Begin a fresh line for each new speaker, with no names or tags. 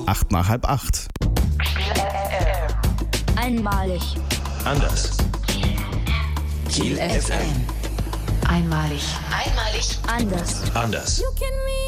8 nach halb 8.
Einmalig.
Anders.
Kiel FM.
Einmalig.
Einmalig. Anders.
Anders.